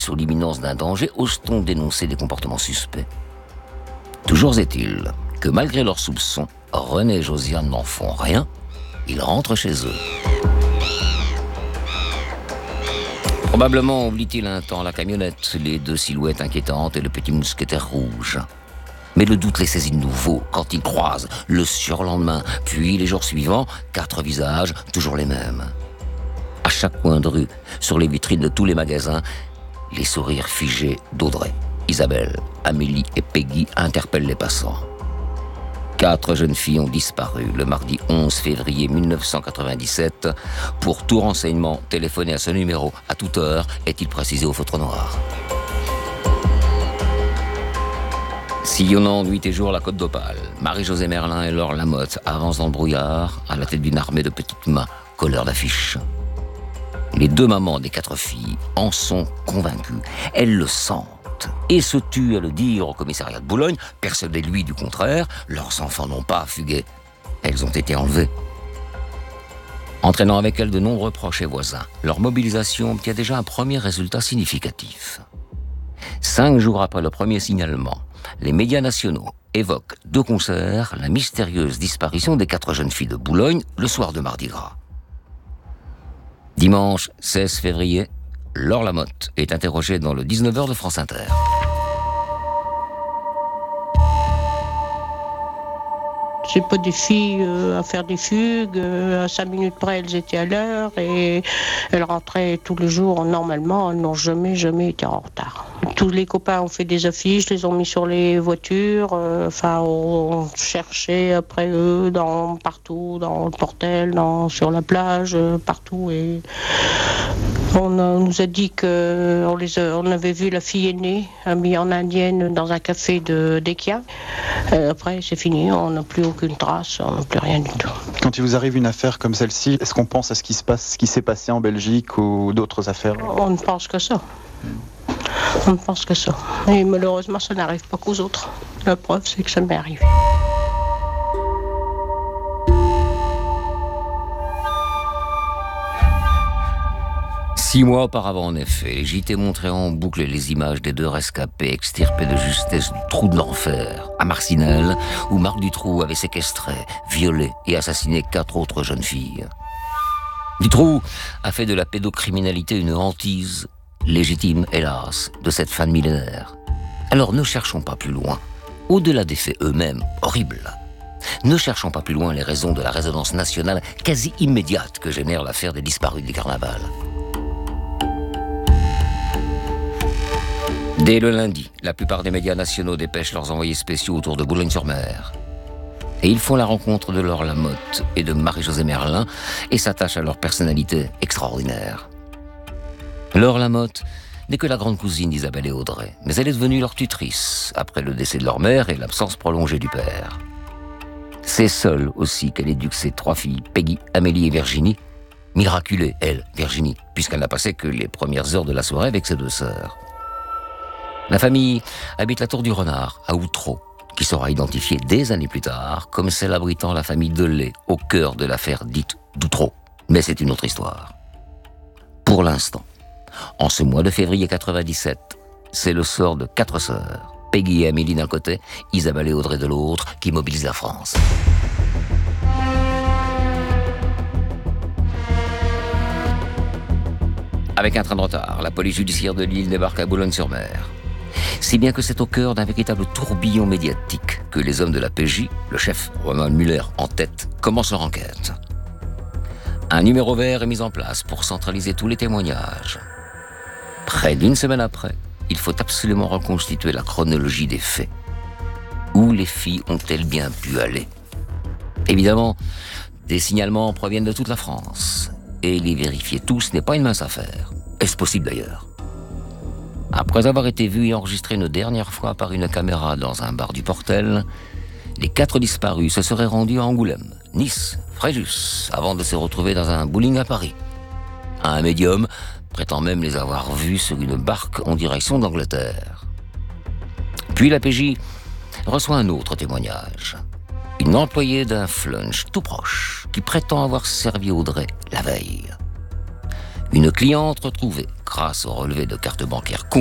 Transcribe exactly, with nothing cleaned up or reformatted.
sur l'imminence d'un danger, ose-t-on dénoncer des comportements suspects? Toujours est-il que malgré leurs soupçons, René et Josiane n'en font rien, ils rentrent chez eux. Probablement oublie-t-il un temps la camionnette, les deux silhouettes inquiétantes et le petit mousquetaire rouge. Mais le doute les saisit de nouveau quand ils croisent le surlendemain, puis les jours suivants, quatre visages, toujours les mêmes. À chaque coin de rue, sur les vitrines de tous les magasins, les sourires figés d'Audrey, Isabelle, Amélie et Peggy interpellent les passants. Quatre jeunes filles ont disparu le mardi onze février mille neuf cent quatre-vingt-dix-sept. Pour tout renseignement, téléphonez à ce numéro à toute heure, est-il précisé au feutre noir. Sillonnant nuit et jour la Côte d'Opale, Marie-Josée Merlin et Laure Lamotte avancent dans le brouillard à la tête d'une armée de petites mains, colleurs d'affiches. Les deux mamans des quatre filles en sont convaincues. Elles le sentent et se tuent à le dire au commissariat de Boulogne, persuadées lui du contraire, leurs enfants n'ont pas fugué. Elles ont été enlevées. Entraînant avec elles de nombreux proches et voisins, leur mobilisation obtient déjà un premier résultat significatif. Cinq jours après le premier signalement, les médias nationaux évoquent de concert la mystérieuse disparition des quatre jeunes filles de Boulogne le soir de Mardi Gras. Dimanche seize février, Laure Lamotte est interrogée dans le dix-neuf heures de France Inter. C'est pas des filles euh, à faire des fugues, euh, à cinq minutes près elles étaient à l'heure et elles rentraient tous les jours normalement, elles n'ont jamais, jamais été en retard. Tous les copains ont fait des affiches, les ont mis sur les voitures, euh, enfin on cherchait après eux dans, partout, dans le Portel, dans, sur la plage, euh, partout et on, a, on nous a dit qu'on les a, on avait vu la fille aînée habillée en indienne dans un café de d'Equia. Euh, après c'est fini, on n'a plus aucune trace, on n'a plus rien du tout. Quand il vous arrive une affaire comme celle-ci, est-ce qu'on pense à ce qui se passe, ce qui s'est passé en Belgique ou d'autres affaires? On ne pense que ça. On ne pense que ça. Et malheureusement, ça n'arrive pas qu'aux autres. La preuve, c'est que ça m'est arrivé. Six mois auparavant, en effet, les J T montraient en boucle les images des deux rescapés extirpés de justesse du trou de l'enfer, à Marcinelle, où Marc Dutroux avait séquestré, violé et assassiné quatre autres jeunes filles. Dutroux a fait de la pédocriminalité une hantise, légitime, hélas, de cette fin de millénaire. Alors ne cherchons pas plus loin, au-delà des faits eux-mêmes, horribles. Ne cherchons pas plus loin les raisons de la résonance nationale quasi immédiate que génère l'affaire des disparus du carnaval. Dès le lundi, la plupart des médias nationaux dépêchent leurs envoyés spéciaux autour de Boulogne-sur-Mer. Et ils font la rencontre de Laure Lamotte et de Marie-Josée Merlin et s'attachent à leur personnalité extraordinaire. Laure Lamotte n'est que la grande cousine d'Isabelle et Audrey, mais elle est devenue leur tutrice après le décès de leur mère et l'absence prolongée du père. C'est seule aussi qu'elle éduque ses trois filles, Peggy, Amélie et Virginie, miraculée, elle, Virginie, puisqu'elle n'a passé que les premières heures de la soirée avec ses deux sœurs. La famille habite la Tour du Renard, à Outreau, qui sera identifiée des années plus tard comme celle abritant la famille Delay au cœur de l'affaire dite d'Outreau. Mais c'est une autre histoire. Pour l'instant, en ce mois de février quatre-vingt-dix-sept, c'est le sort de quatre sœurs, Peggy et Amélie d'un côté, Isabelle et Audrey de l'autre, qui mobilise la France. Avec un train de retard, la police judiciaire de Lille débarque à Boulogne-sur-Mer. Si bien que c'est au cœur d'un véritable tourbillon médiatique que les hommes de la P J, le chef Romain Muller en tête, commencent leur enquête. Un numéro vert est mis en place pour centraliser tous les témoignages. Près d'une semaine après, il faut absolument reconstituer la chronologie des faits. Où les filles ont-elles bien pu aller? Évidemment, des signalements proviennent de toute la France. Et les vérifier tous n'est pas une mince affaire. Est-ce possible d'ailleurs? Après avoir été vus et enregistrés une dernière fois par une caméra dans un bar du Portel, les quatre disparus se seraient rendus à Angoulême, Nice, Fréjus, avant de se retrouver dans un bowling à Paris. Un médium prétend même les avoir vus sur une barque en direction d'Angleterre. Puis la P J reçoit un autre témoignage. Une employée d'un flunch tout proche qui prétend avoir servi Audrey la veille. Une cliente retrouvée grâce au relevé de carte bancaire